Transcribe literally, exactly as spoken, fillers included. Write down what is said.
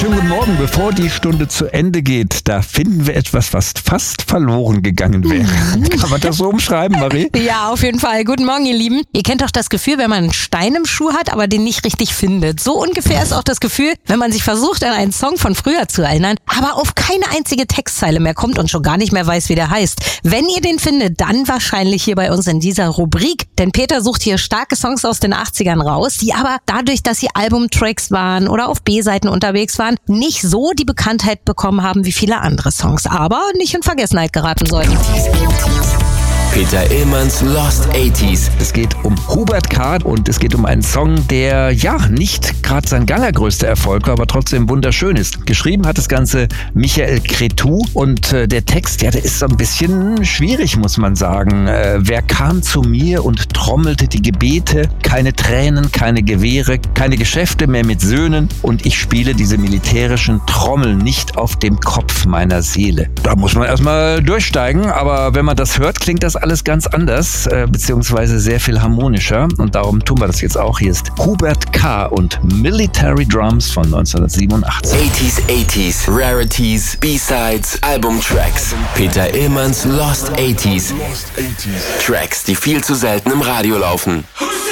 schönen guten Morgen. Bevor die Stunde zu Ende geht, da finden wir etwas, was fast verloren gegangen wäre. Kann man das so umschreiben, Marie? Ja, auf jeden Fall. Guten Morgen, ihr Lieben. Ihr kennt doch das Gefühl, wenn man einen Stein im Schuh hat, aber den nicht richtig findet. So ungefähr ist auch das Gefühl, wenn man sich versucht, an einen Song von früher zu erinnern, aber auf keine einzige Textzeile mehr kommt und schon gar nicht mehr weiß, wie der heißt. Wenn ihr den findet, dann wahrscheinlich hier bei uns in dieser Rubrik. Denn Peter sucht hier starke Songs aus den achtzigern raus, die aber dadurch, dass sie Albumtracks waren oder auf B-Seiten unterwegs waren, nicht so die Bekanntheit bekommen haben wie viele andere Songs, aber nicht in Vergessenheit geraten sollten. Peter Illmanns Lost achtziger. Es geht um Hubert K. und es geht um einen Song, der ja nicht gerade sein allergrößter Erfolg war, aber trotzdem wunderschön ist. Geschrieben hat das Ganze Michael Cretu und äh, der Text, ja, der ist so ein bisschen schwierig, muss man sagen. Äh, wer kam zu mir und trommelte die Gebete? Keine Tränen, keine Gewehre, keine Geschäfte mehr mit Söhnen und ich spiele diese militärischen Trommeln nicht auf dem Kopf meiner Seele. Da muss man erstmal durchsteigen, aber wenn man das hört, klingt das alles ganz anders, äh, beziehungsweise sehr viel harmonischer und darum tun wir das jetzt auch. Hier ist Hubert K. und Military Drums von neunzehnhundertsiebenundachtzig. achtziger, achtziger, Rarities, B-Sides, Albumtracks. Peter Illmanns Lost achtziger. Tracks, die viel zu selten im Radio laufen.